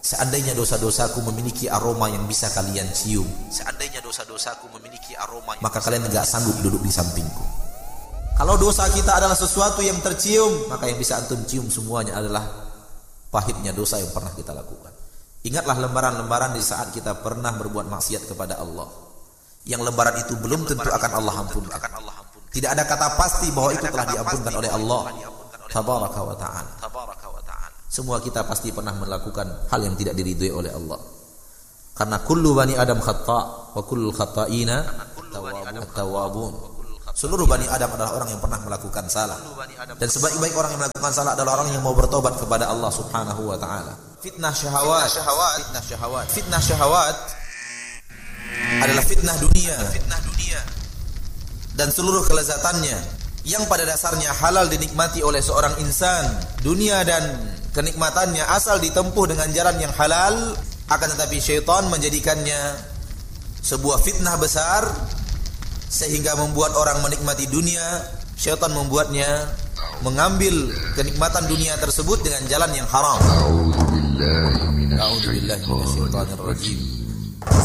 Seandainya dosa-dosaku memiliki aroma yang bisa kalian cium, seandainya dosa-dosaku memiliki aroma, maka kalian enggak sanggup duduk di sampingku. Kalau dosa kita adalah sesuatu yang tercium, maka yang bisa antum cium semuanya adalah pahitnya dosa yang pernah kita lakukan. Ingatlah lembaran-lembaran di saat kita pernah berbuat maksiat kepada Allah. Yang lembaran itu belum tentu akan Allah ampunkan. Tidak ada kata pasti bahwa itu telah diampunkan oleh Allah Tabaraka wa ta'ala. Semua kita pasti pernah melakukan hal yang tidak diridhoi oleh Allah. Karena kullu bani Adam khata' wa kullu khata'ina tawwabun. Seluruh bani Adam adalah orang yang pernah melakukan salah. Dan sebaik-baik orang yang melakukan salah adalah orang yang mau bertobat kepada Allah Subhanahu wa ta'ala. Fitnah syahwat adalah fitnah dunia dan seluruh kelezatannya yang pada dasarnya halal dinikmati oleh seorang insan. Dunia dan kenikmatannya asal ditempuh dengan jalan yang halal, akan tetapi syaitan menjadikannya sebuah fitnah besar sehingga membuat orang menikmati dunia. Syaitan membuatnya mengambil kenikmatan dunia tersebut dengan jalan yang haram. A'udzubillahi minasyaitonir rajim.